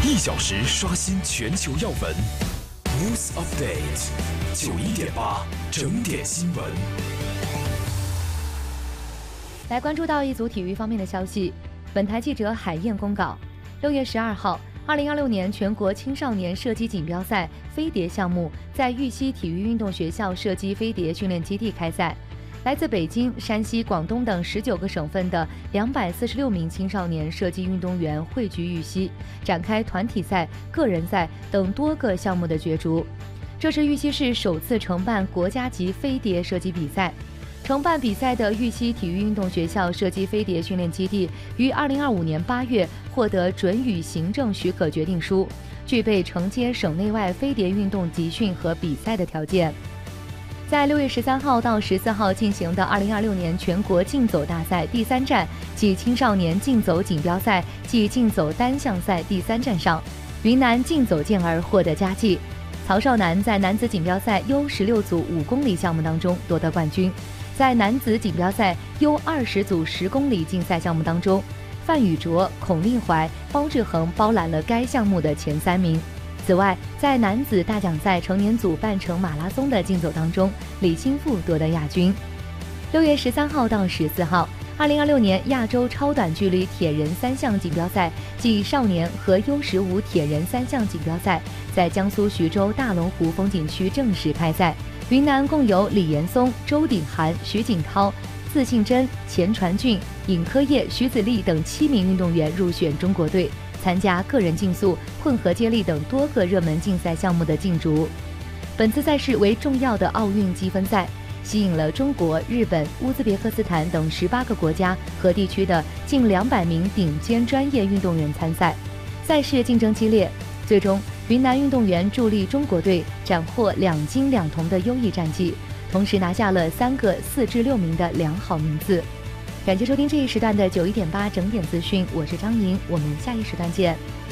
1小时刷新全球要闻 ，News Update 91.8整点新闻。 来关注到一组体育方面的消息。本台记者海燕公告：6月12号，2026年全国青少年射击锦标赛飞碟项目在玉溪体育运动学校射击飞碟训练基地开赛。来自北京、山西、广东等19个省份的246名青少年射击运动员汇聚玉溪，展开团体赛、个人赛等多个项目的角逐。这是玉溪市首次承办国家级飞碟射击比赛。承办比赛的玉溪体育运动学校射击飞碟训练基地于2025年8月获得准予行政许可决定书，具备承接省内外飞碟运动集训和比赛的条件。在6月13号到14号进行的2026年全国竞走大赛第3站暨青少年竞走锦标赛暨竞走单项赛第3站上，云南竞走健儿获得佳绩。曹少南在男子锦标赛 U16 组5公里项目当中夺得冠军，在男子锦标赛 U20 组10公里竞赛项目当中，范宇卓、孔令怀、包志恒包揽了该项目的前3名。此外，在男子大奖赛成年组半程马拉松的竞走当中，李兴富夺得亚军。6月13号到14号，2026年亚洲超短距离铁人3项锦标赛暨少年和 U15 铁人3项锦标赛在江苏徐州大龙湖风景区正式开赛。云南共有李岩松、周鼎涵、徐锦涛、自信珍、钱传俊、尹科业、徐子立等7名运动员入选中国队，参加个人竞速、混合接力等多个热门竞赛项目的竞逐。本次赛事为重要的奥运积分赛，吸引了中国、日本、乌兹别克斯坦等18个国家和地区的近200名顶尖专业运动员参赛。赛事竞争激烈，最终云南运动员助力中国队斩获2金2铜的优异战绩，同时拿下了3个4至6名的良好名次。感谢收听这一时段的91.8整点资讯，我是张莹，我们下一时段见。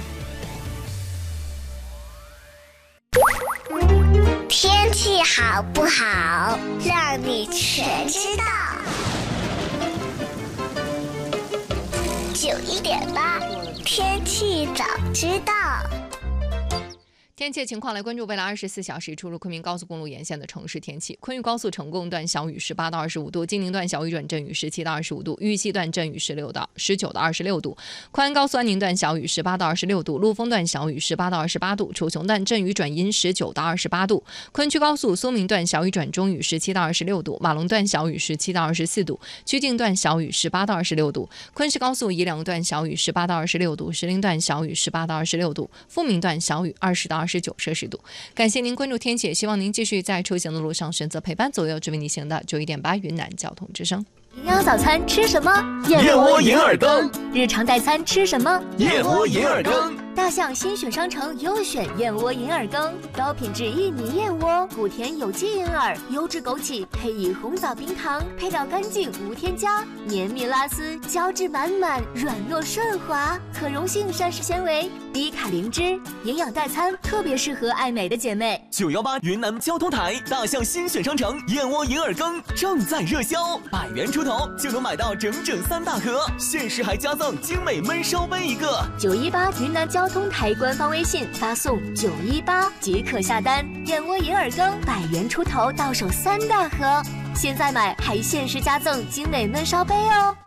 天气好不好，让你全知道。91.8天气早知道。 天气情况来关注未来24小时出入昆明高速公路沿线的城市天气。昆玉高速成贡段小雨18到25度，金陵段小雨转阵雨17到25度，玉溪段阵雨19到26度，昆安高速安宁段小雨18到26度，陆丰段小雨18到28度，楚雄段阵雨转阴19到28度，昆曲高速苏明段小雨转中雨17到26度，马龙段小雨17到24度，曲靖段小雨18到26度，昆石高速宜良段小雨18到26度，石林段小雨18到26度，富民段小雨20到29摄氏度。感谢您关注天气，希望您继续在出行的路上选择陪伴左右，只为你行的91.8云南交通之声。 营养早餐吃什么？ 燕窝银耳羹。 日常代餐吃什么？ 燕窝银耳羹。 大象新选商城优选燕窝银耳羹，高品质薏米燕窝，谷甜有机银耳，优质枸杞，配以红枣冰糖，配料干净无添加，绵密拉丝，胶质满满，软糯顺滑，可溶性膳食纤维，低卡零脂，营养代餐特别适合爱美的姐妹。 918云南交通台大象新选商城燕窝银耳羹正在热销，100元出头就能买到整整3大盒，限时还加赠精美焖烧杯1个。 918云南交通台官方微信发送918即可下单，燕窝银耳羹100元出头到手3大盒，现在买还限时加赠精美焖烧杯哦。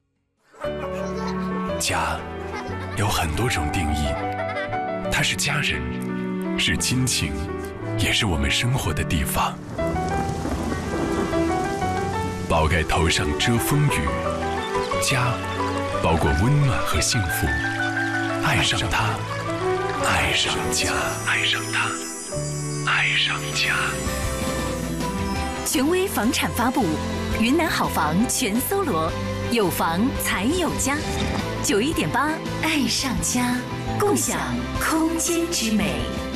家有很多种定义，它是家人，是亲情，也是我们生活的地方。宝盖头上遮风雨，家包括温暖和幸福。爱上它，爱上家，爱上它，爱上家。 权威房产发布，云南好房全搜罗，有房才有家。91.8爱上家，共享空间之美。